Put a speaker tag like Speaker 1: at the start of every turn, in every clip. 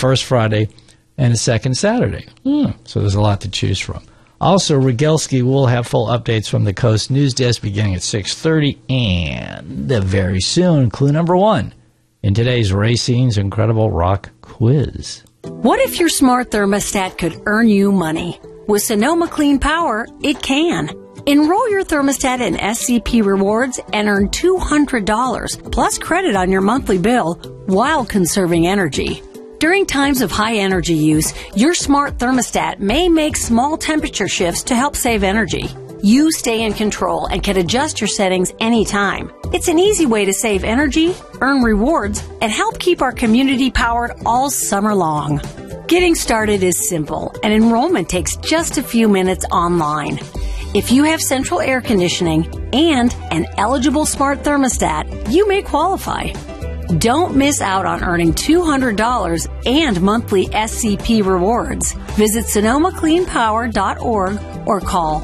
Speaker 1: first Friday and a second Saturday. So there's a lot to choose from. Also, Rogelski will have full updates from the Coast News Desk beginning at 6:30, and very soon, clue number 1 in today's Racine's Incredible Rock Quiz.
Speaker 2: What if your smart thermostat could earn you money? With Sonoma Clean Power, it can. Enroll your thermostat in SCP Rewards and earn $200 plus credit on your monthly bill while conserving energy. During times of high energy use, your smart thermostat may make small temperature shifts to help save energy. You stay in control and can adjust your settings anytime. It's an easy way to save energy, earn rewards, and help keep our community powered all summer long. Getting started is simple, and enrollment takes just a few minutes online. If you have central air conditioning and an eligible smart thermostat, you may qualify. Don't miss out on earning $200 and monthly SCP rewards. Visit SonomaCleanPower.org or call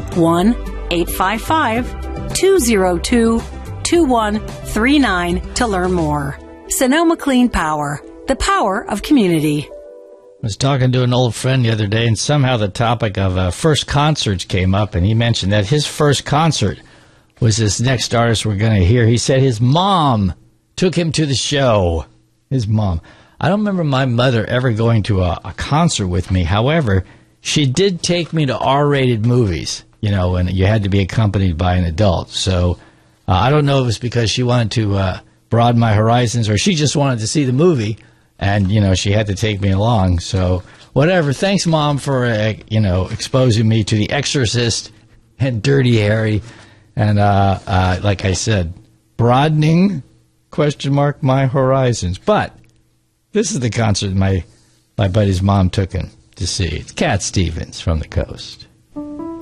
Speaker 2: 1-855-202-2139 to learn more. Sonoma Clean Power, the power of community.
Speaker 1: I was talking to an old friend the other day, and somehow the topic of first concerts came up, and he mentioned that his first concert was this next artist we're going to hear. He said his mom took him to the show. His mom. I don't remember my mother ever going to a concert with me. However, she did take me to R-rated movies, and you had to be accompanied by an adult. So I don't know if it was because she wanted to broaden my horizons or she just wanted to see the movie. And, she had to take me along. So, whatever. Thanks, Mom, for, exposing me to The Exorcist and Dirty Harry. And, like I said, broadening, ? My horizons. But this is the concert my buddy's mom took him to see. It's Cat Stevens from the Coast.